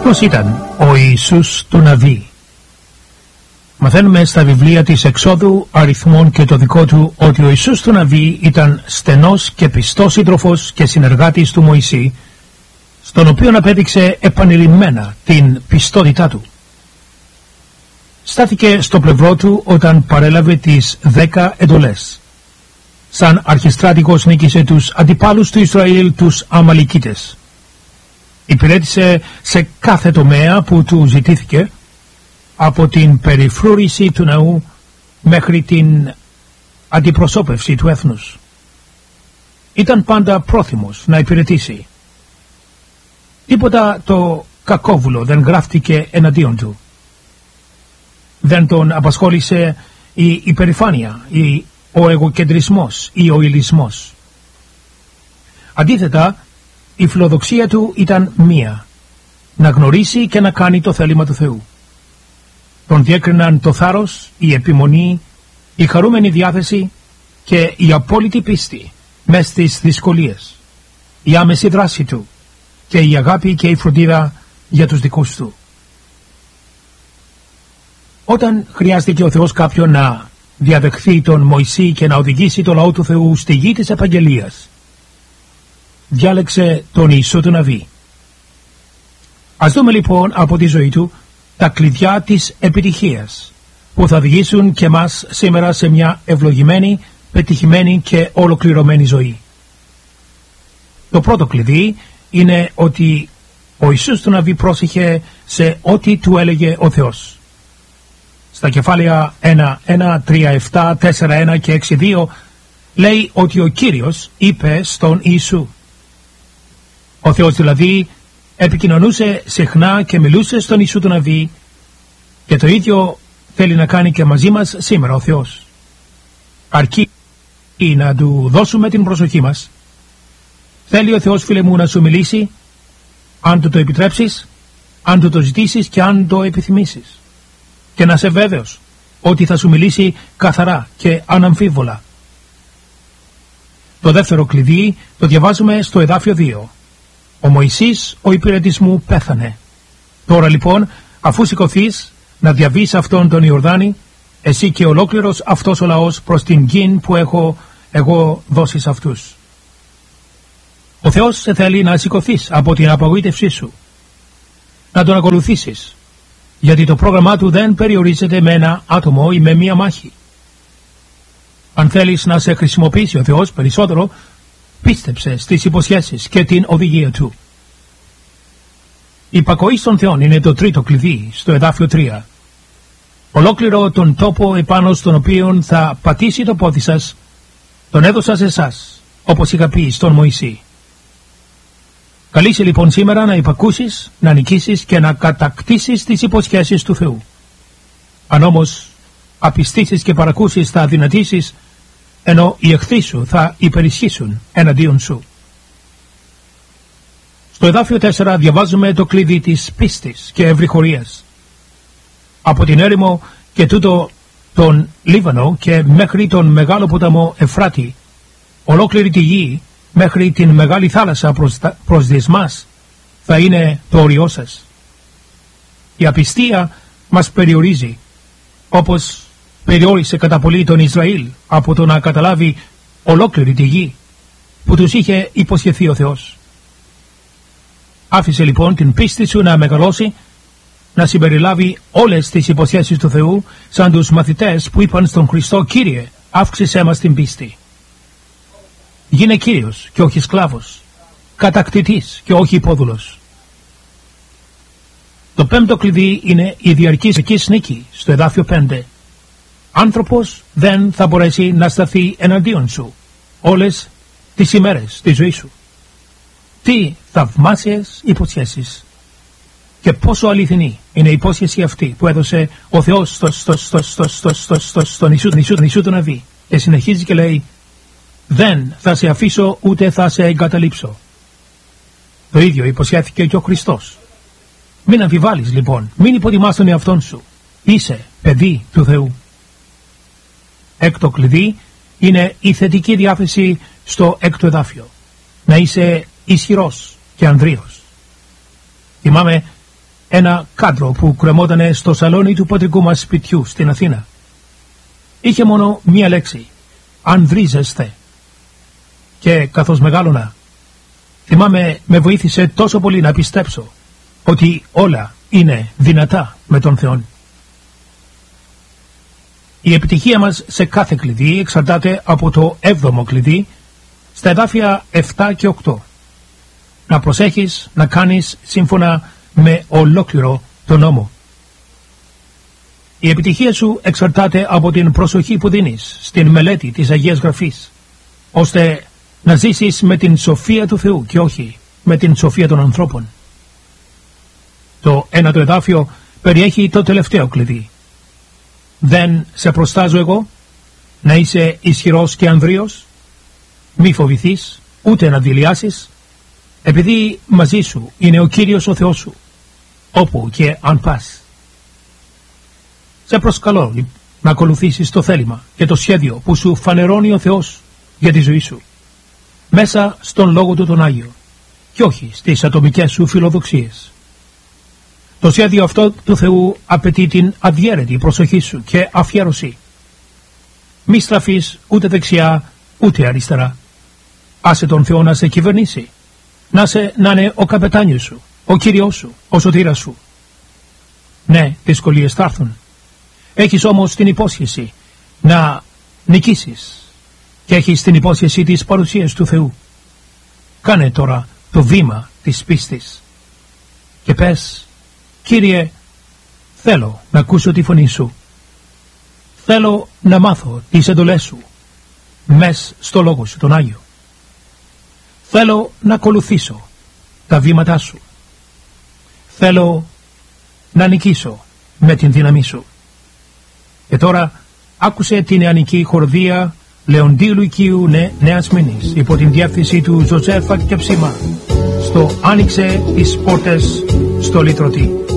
Ποιος ήταν ο Ιησούς του Ναβί? Μαθαίνουμε στα βιβλία της Εξόδου, Αριθμών και το δικό του ότι ο Ιησούς του Ναβί ήταν στενός και πιστός σύντροφος και συνεργάτης του Μωυσή, στον οποίο απέδειξε επανειλημμένα την πιστότητά του. Στάθηκε στο πλευρό του όταν παρέλαβε τις 10 εντολές. Σαν αρχιστράτηγος νίκησε τους αντιπάλους του Ισραήλ, τους Αμαλικίτες. Υπηρέτησε σε κάθε τομέα που του ζητήθηκε, από την περιφρούρηση του ναού μέχρι την αντιπροσώπευση του έθνους. Ήταν πάντα πρόθυμος να υπηρετήσει. Τίποτα το κακόβουλο δεν γράφτηκε εναντίον του. Δεν τον απασχόλησε η υπερηφάνεια, ο εγωκεντρισμός ή ο ηλισμός. Αντίθετα, η φιλοδοξία του ήταν μία: να γνωρίσει και να κάνει το θέλημα του Θεού. Τον διέκριναν το θάρρος, η επιμονή, η χαρούμενη διάθεση και η απόλυτη πίστη μες στις δυσκολίες, η άμεση δράση του και η αγάπη και η φροντίδα για τους δικούς του. Όταν χρειάστηκε ο Θεός κάποιον να διαδεχθεί τον Μωυσή και να οδηγήσει το λαό του Θεού στη γη της επαγγελίας, διάλεξε τον Ιησού του Ναβί. Ας δούμε λοιπόν από τη ζωή του τα κλειδιά της επιτυχίας που θα οδηγήσουν και μας σήμερα σε μια ευλογημένη, πετυχημένη και ολοκληρωμένη ζωή. Το πρώτο κλειδί είναι ότι ο Ιησούς του Ναβί πρόσεχε σε ό,τι του έλεγε ο Θεός. Στα κεφάλαια 1, 3, 7, 4, 1 και 6, 2 λέει ότι ο Κύριος είπε στον Ιησού. Ο Θεός δηλαδή επικοινωνούσε συχνά και μιλούσε στον Ιησού του Ναβί, και το ίδιο θέλει να κάνει και μαζί μας σήμερα ο Θεός. Αρκεί να του δώσουμε την προσοχή μας. Θέλει ο Θεός, φίλε μου, να σου μιλήσει, αν του το επιτρέψεις, αν του το ζητήσεις και αν το επιθυμήσεις. Και να είσαι βέβαιος ότι θα σου μιλήσει καθαρά και αναμφίβολα. Το δεύτερο κλειδί το διαβάζουμε στο εδάφιο 2. Ο Μωυσής, ο υπηρετής μου, πέθανε. Τώρα λοιπόν, αφού σηκωθείς να διαβείς αυτόν τον Ιορδάνη, εσύ και ολόκληρος αυτός ο λαός προς την γη που έχω εγώ δώσει σε αυτούς. Ο Θεός σε θέλει να σηκωθείς από την απογοήτευσή σου, να τον ακολουθήσεις, γιατί το πρόγραμμά του δεν περιορίζεται με ένα άτομο ή με μία μάχη. Αν θέλεις να σε χρησιμοποιήσει ο Θεός περισσότερο, πίστεψε στις υποσχέσεις και την οδηγία του. Η υπακοή στον Θεό είναι το τρίτο κλειδί στο εδάφιο 3. Ολόκληρο τον τόπο επάνω στον οποίο θα πατήσει το πόδι σας, τον έδωσα σε εσάς, όπως είχα πει στον Μωυσή. Καλείσαι λοιπόν σήμερα να υπακούσεις, να νικήσεις και να κατακτήσεις τις υποσχέσεις του Θεού. Αν όμως απιστήσεις και παρακούσεις, θα αδυνατήσεις, ενώ οι εχθροί σου θα υπερισχύσουν εναντίον σου. Στο εδάφιο 4 διαβάζουμε το κλειδί της πίστης και ευρυχωρίας. Από την έρημο και τούτο τον Λίβανο και μέχρι τον μεγάλο ποταμό Εφράτη, ολόκληρη τη γη μέχρι την μεγάλη θάλασσα προς δυσμάς θα είναι το όριό σας. Η απιστία μας περιορίζει, όπως περιόρισε κατά πολύ τον Ισραήλ από το να καταλάβει ολόκληρη τη γη που τους είχε υποσχεθεί ο Θεός. Άφησε λοιπόν την πίστη σου να μεγαλώσει, να συμπεριλάβει όλες τις υποσχέσεις του Θεού, σαν τους μαθητές που είπαν στον Χριστό: Κύριε, αύξησέ μας την πίστη. Γίνε Κύριος και όχι σκλάβος, κατακτητής και όχι υπόδουλος. Το πέμπτο κλειδί είναι η διαρκής νίκη στο εδάφιο 5. Άνθρωπος δεν θα μπορέσει να σταθεί εναντίον σου όλες τις ημέρες της ζωής σου. Τι θαυμάσιες υποσχέσεις! Και πόσο αληθινή είναι η υπόσχεση αυτή που έδωσε ο Θεός στον Ιησού του Ναβί. Και συνεχίζει και λέει: δεν θα σε αφήσω ούτε θα σε εγκαταλείψω. Το ίδιο υποσχέθηκε και ο Χριστός. Μην αμφιβάλλεις λοιπόν, μην υποτιμάς τον εαυτόν σου. Είσαι παιδί του Θεού. Έκτο κλειδί είναι η θετική διάθεση στο έκτο εδάφιο. Να είσαι ισχυρός και ανδρείος. Θυμάμαι ένα κάδρο που κρεμότανε στο σαλόνι του πατρικού μας σπιτιού στην Αθήνα. Είχε μόνο μία λέξη: «Ανδρίζεστε». Και καθώς μεγάλωνα, θυμάμαι με βοήθησε τόσο πολύ να πιστέψω ότι όλα είναι δυνατά με τον Θεό. Η επιτυχία μας σε κάθε κλειδί εξαρτάται από το 7ο κλειδί στα εδάφια 7 και 8. Να προσέχεις να κάνεις σύμφωνα με ολόκληρο τον νόμο. Η επιτυχία σου εξαρτάται από την προσοχή που δίνεις στην μελέτη της Αγίας Γραφής, ώστε να ζήσεις με την σοφία του Θεού και όχι με την σοφία των ανθρώπων. Το 9ο εδάφιο περιέχει το τελευταίο κλειδί. «Δεν σε προστάζω εγώ, να είσαι ισχυρός και ανδρείος, μη φοβηθείς, ούτε να δειλιάσεις, επειδή μαζί σου είναι ο Κύριος ο Θεός σου, όπου και αν πας». Σε προσκαλώ να ακολουθήσεις το θέλημα και το σχέδιο που σου φανερώνει ο Θεός για τη ζωή σου, μέσα στον Λόγο του τον Άγιο, και όχι στις ατομικές σου φιλοδοξίες. Το σχέδιο αυτό του Θεού απαιτεί την αδιέρετη προσοχή σου και αφιέρωση. Μη στραφείς ούτε δεξιά ούτε αριστερά. Άσε τον Θεό να σε κυβερνήσει, να είναι ο καπετάνιος σου, ο Κύριος σου, ο σωτήρας σου. Ναι, δυσκολίες θα έρθουν. Έχεις όμως την υπόσχεση να νικήσεις και έχεις την υπόσχεση της παρουσίας του Θεού. Κάνε τώρα το βήμα της πίστης και πες: «Κύριε, θέλω να ακούσω τη φωνή σου. Θέλω να μάθω τις εντολές σου μες στο Λόγο σου τον Άγιο. Θέλω να ακολουθήσω τα βήματά σου. Θέλω να νικήσω με την δύναμή σου». Και τώρα άκουσε την νεανική χορδία Λεοντίου Λουκίου Νέας Μήνης υπό την διεύθυνση του Ζωζέφα και Ψημά στο «Άνοιξε τις πόρτες στο λυτρωτή».